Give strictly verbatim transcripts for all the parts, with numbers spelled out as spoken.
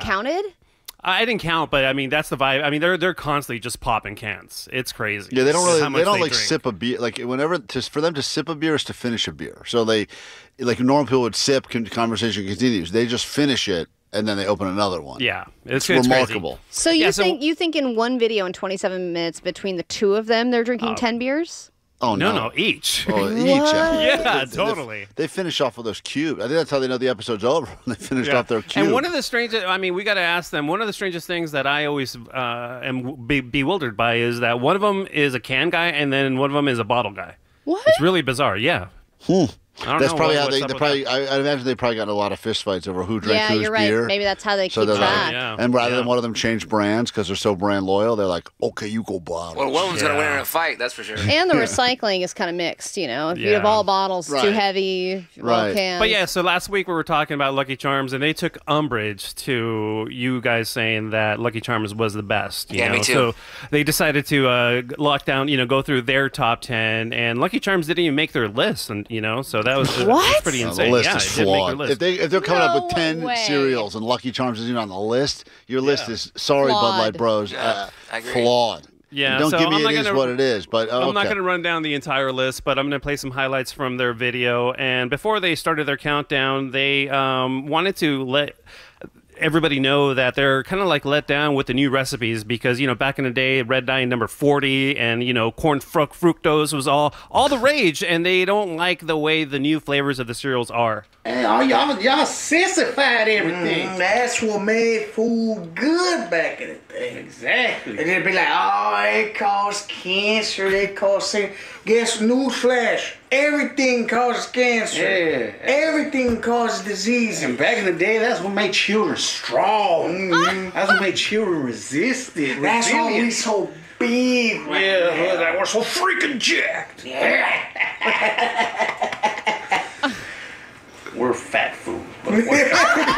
counted? I didn't count, but I mean that's the vibe. I mean they're they're constantly just popping cans. It's crazy. Yeah, they don't really. They don't they like drink. sip a beer. Like whenever to, for them to sip a beer is to finish a beer. So they, like normal people would sip, conversation continues. They just finish it and then they open another one. Yeah, it's, it's remarkable. Crazy. So you yeah, so, think you think in one video in twenty-seven minutes between the two of them they're drinking uh, ten beers? Oh no, no, no, each. Oh, each. Yeah, yeah they, totally. They, they finish off with those cubes. I think that's how they know the episode's over. They finished yeah. off their cubes. And one of the strangest, I mean, we got to ask them. One of the strangest things that I always uh, am be bewildered by is that one of them is a can guy, and then one of them is a bottle guy. What? It's really bizarre. Yeah. Hmm. I don't that's know probably what, how they, what's they up probably. with I, I imagine they probably got in a lot of fist fights over who drank Yeah, whose you're right. beer. Maybe that's how they So keep they're like- track. Yeah. And rather Yeah. than one of them change brands because they're so brand loyal, they're like, okay, you go bottle. Well, one of them's Yeah. gonna win in a fight, that's for sure. And the recycling is kind of mixed, you know. If you have Yeah. all bottles, Right. too heavy, all Right. cans. But yeah, so last week we were talking about Lucky Charms, and they took umbrage to you guys saying that Lucky Charms was the best. You Yeah, know? me too. So they decided to uh, lock down, you know, go through their top ten, and Lucky Charms didn't even make their list, and you know, so that was, that was What? pretty No, insane. the list yeah, is it didn't make their flawed. list. If they if they're coming up with No ten way. cereals and Lucky Charms isn't on the list, your list Yeah. is sorry, Bud Flawed. Light Bros, Yeah, uh, I agree. flawed. Yeah, And don't so give me I'm it not is gonna- what it is, but oh, I'm not okay. going to run down the entire list, but I'm going to play some highlights from their video. And before they started their countdown, they um, wanted to let everybody know that they're kind of like let down with the new recipes because, you know, back in the day, Red Dye number forty and, you know, corn fruct fructose was all, all the rage, and they don't like the way the new flavors of the cereals are. Hey, all y'all, y'all sissified everything. Mm, that's what made food good back in the day. Exactly. And they'd be like, oh, it causes cancer, it causes sin. Guess, newsflash, everything causes cancer. Yeah. Everything causes disease. And back in the day, that's what made children strong. Mhm. That's what made children resistant. That's why we resilient. so big right Yeah, now. we're, like, we're so freaking jacked. We're fat food. But we're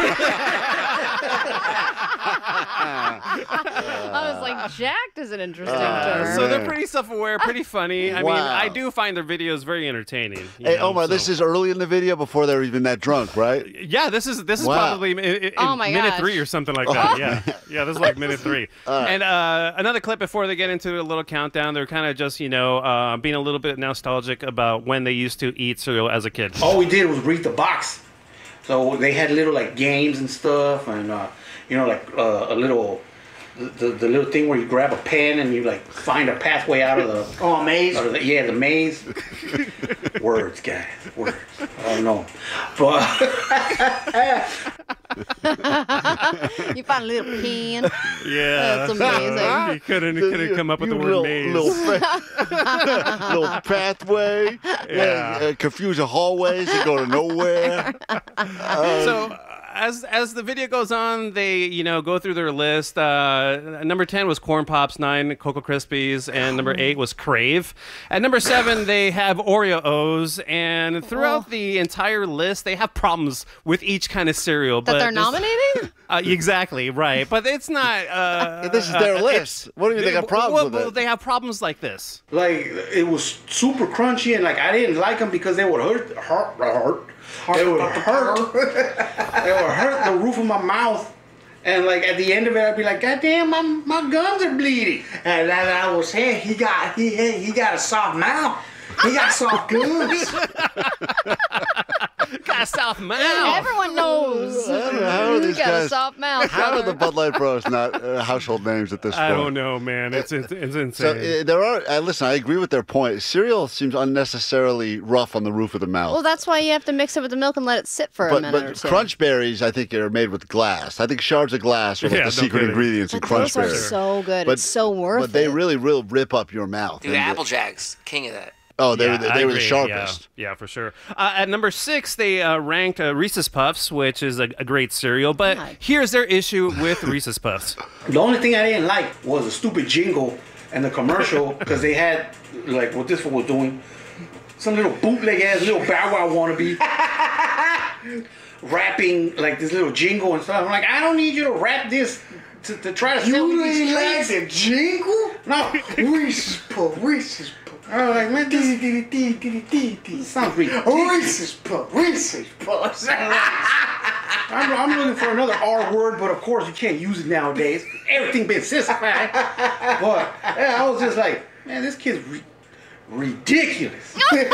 I was like, jacked is an interesting Uh, term. So they're pretty self-aware, pretty funny. I mean, Wow. I do find their videos very entertaining. you Hey, know, Omar, so- this is early in the video before they're even that drunk, right? Yeah, this is this is Wow. probably in, in Oh my minute gosh. three or something like that. Yeah, yeah, this is like minute three. And uh, another clip before they get into a little countdown. They're kind of just you know uh, being a little bit nostalgic about when they used to eat cereal as a kid. all we did was read the box. So they had little like games and stuff, and uh, you know, like uh, a little the, the little thing where you grab a pen and you like find a pathway out of the Oh, maze. out of the, yeah the maze. Words, guys, words. I don't know, but You found a little pen. Yeah, That's amazing. he couldn't he couldn't come up with You the word little, maze. Little, pa- little pathway, Yeah. uh, confusing hallways that go to nowhere. So as as the video goes on, they you know go through their list. Uh, number ten was Corn Pops, nine Cocoa Krispies, and number eight was Crave. At number seven, they have Oreo O's, and throughout Oh. the entire list, they have problems with each kind of cereal. That but they're this- nominating? Uh, exactly right, but it's not. Uh, This is their uh, list. it's- What do you think they got problems well, with well, it? They have problems like this. like it was super crunchy, and like I didn't like them because they would hurt hurt hurt. They would hurt. They would hurt the roof of my mouth. And like at the end of it, I'd be like, God damn, my, my gums are bleeding. And like I was saying, he got he he he got a soft mouth. He got soft gums. Got a soft mouth. Everyone knows. I don't know, how are Who's these got a guys- soft mouth? How are brother? the Bud Light Bros not uh, household names at this point? I don't know, man. It's it's, it's insane. So uh, there are. Uh, listen, I agree with their point. Cereal seems unnecessarily rough on the roof of the mouth. Well, that's why you have to mix it with the milk and let it sit for a but minute but or two. Crunch Berries, I think, are made with glass. I think shards of glass are like Yeah, the no secret kidding. ingredients in But Crunch those are Berries. so good. But- it's so worth But they it. really will rip up your mouth. Dude, And Apple Jacks, king of that. Oh, they Yeah, were the, I they were the agree, sharpest. Yeah, yeah, for sure. Uh, at number six, they uh, ranked uh, Reese's Puffs, which is a, a great cereal. But God. here's their issue with Reese's Puffs. The only thing I didn't like was the stupid jingle and the commercial because they had like what this one was doing. Some little bootleg ass little Bow Wow wannabe rapping like this little jingle and stuff. I'm like, I don't need you to rap this to, to try to sell me You these ain't like tricks. the jingle? No, Reese's Puff, Reese's Puff. I was like, man, this Dee, dee, dee, dee, dee, dee. sounds ridiculous. Reese's Puff, Reese's Puff. I'm, I'm looking for another R word, but of course you can't use it nowadays. Everything been sissified. But yeah, I was just like, man, this kid's re- ridiculous.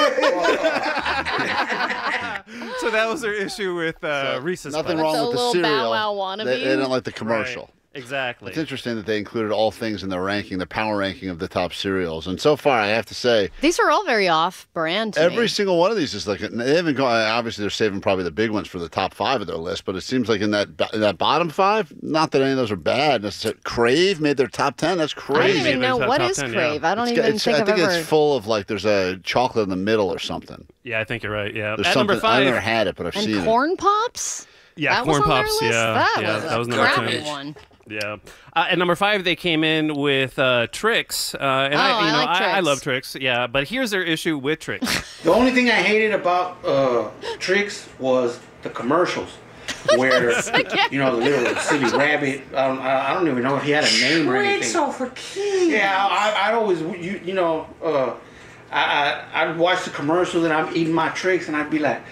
So that was their issue with uh, Reese's Nothing Puffs. wrong The with the little cereal. Bow Wow wannabe. They, they didn't like the commercial. Right. Exactly. It's interesting that they included all things in their ranking, the power ranking of the top cereals. And so far, I have to say, These are all very off-brand to every me. single one of these is like they haven't gone. Obviously, they're saving probably the big ones for the top five of their list. But it seems like in that in that bottom five, not that any of those are bad. necessarily. Crave made their top ten. That's I crazy. don't even There's know that what top is ten, yeah. Crave. I don't It's- even it's- think I I've think ever. it's full of like there's a chocolate in the middle or something. Yeah, I think you're right. Yeah. There's At something. number I've five. never had it, but I've And seen corn pops. Yeah, that corn was on pops. Their list? Yeah, that yeah, was that a was number crappy ten. one. Yeah. Uh, at number five, they came in with uh, Trix. Uh, and Oh, I, you I know, like I, I Trix. love Trix. Yeah, but here's their issue with Trix. The only thing I hated about uh, Trix was the commercials, where you know the little silly rabbit. I don't, I don't even know if he had a name or anything. Tricks are for kids. Yeah, I, I'd always, you, you know, uh, I, I, I'd watch the commercials and I'm eating my Tricks and I'd be like,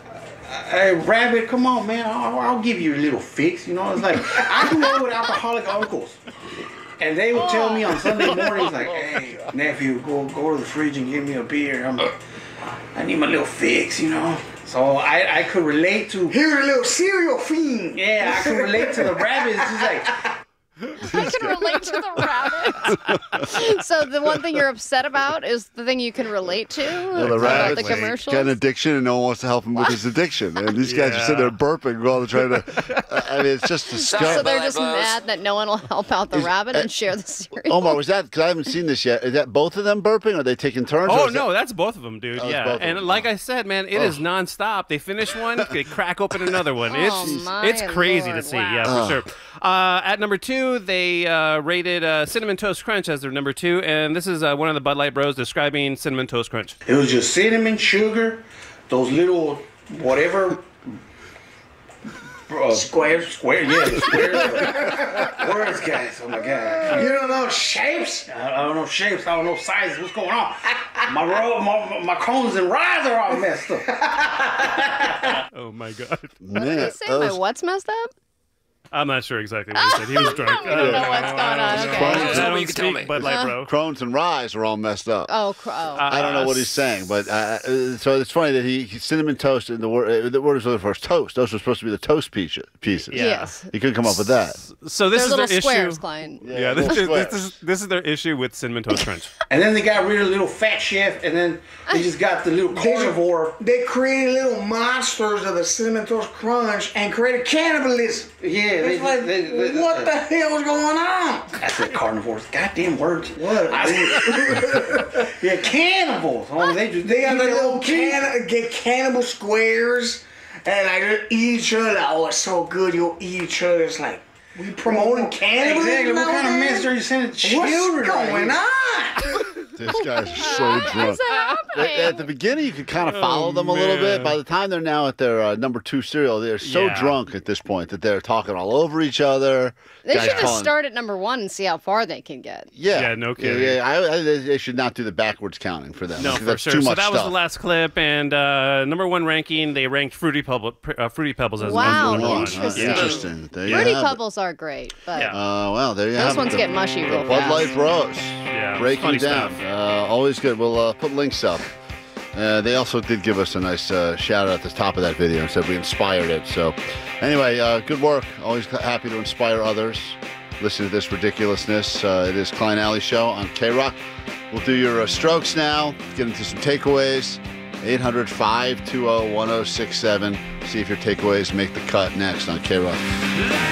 hey, Rabbit, come on, man, I'll, I'll give you a little fix. You know, it's like, I grew up with alcoholic uncles. And they would tell me on Sunday mornings, like, hey, nephew, go go to the fridge and give me a beer. I'm, I need my little fix, you know. So I, I could relate to, Here's a little cereal fiend. yeah, I could relate to the rabbits. Just like, I can relate to the rabbit. So the one thing you're upset about is the thing you can relate to Well, the about rabbits the commercials. got an addiction, and no one wants to help him with his addiction. And these guys are sitting there burping while they're trying to. I mean, it's just So disgusting. they're just Buzz. mad that no one will help out the Is- rabbit uh, and share the cereal. Omar, was that? Because I haven't seen this yet. Is that both of them burping? Or are they taking turns? or Oh is no, that- that's both of them, dude. Oh, it's Yeah, both of and them. like Oh. I said, man, it is nonstop. They finish one, they crack open another one. Oh, It's my it's crazy Lord, to see. wow. Yeah, Oh. for sure. Uh, at number two, they uh, rated uh, Cinnamon Toast Crunch as their number two, and this is uh, one of the Bud Light Bros describing Cinnamon Toast Crunch. it was just cinnamon, sugar, those little whatever. Uh, Squares. Square, yeah, squares. Words, guys. Oh my god. You don't know shapes? I, I don't know shapes. I don't know sizes. What's going on? My roll, my, my cones and rides are all messed up. Oh my god, Man, Did you say my those- what's messed up? I'm not sure exactly what he said. He was drunk. We don't know what's going on. Okay. Fine. I Something don't you can tell speak me. Bud Light Bro. Crohn's and Rye's are all messed up. Oh, cr- oh. I don't know what he's saying, but uh, uh, so it's funny that he, he cinnamon toast and the word uh, the word was looking for is toast. Those were supposed to be the toast piece, pieces. Yeah. Yes. He couldn't come up with that. So this They're is little their squares, issue. Klein. Yeah, this, is, this is this is their issue with Cinnamon Toast Crunch. And then they got rid of the little fat chef, and then they just got the little carnivore. They created little monsters of the Cinnamon Toast Crunch and created cannibalism. Yeah, they, It's like, they, they, what the hell's going on? I said carnivores. Goddamn words. What? I- yeah, cannibals. Oh, they just They got eat the their little own meat. can- get cannibal squares and I just eat each other. Oh, it's so good. You'll eat each other. It's like, we promoting cannibalism. Exactly. What kind of nowadays? message are you sending to children? What's right going here? on? These guys are so drunk. At, happening? at the beginning, you could kind of follow Oh, them a little bit. man. By the time they're now at their uh, number two cereal, they're so Yeah. drunk at this point that they're talking all over each other. They Guys should just calling- start at number one and see how far they can get. Yeah, Yeah, no kidding. Yeah, yeah. I, I, they should not do the backwards counting for them. No, because for that's sure. Too So much that was stuff. the last clip, and uh, number one ranking, they ranked Fruity Pebble, uh, Fruity Pebbles as Wow, number one. interesting. Uh, Yeah. interesting. There you Fruity have it. Pebbles are great, but Yeah. Uh, well, there you have those it. ones The- get mushy the real Bud fast. Light Bros. Yeah, Breaking funny down. stuff. Uh, always good. We'll uh, put links up. Uh, they also did give us a nice uh, shout out at the top of that video and said we inspired it. So, anyway, uh, good work. Always happy to inspire others. Listen to this ridiculousness. Uh, it is Klein Alley Show on K-Rock. We'll do your uh, strokes now. Get into some takeaways. eight hundred, five two zero, one zero six seven. See if your takeaways make the cut next on K-Rock.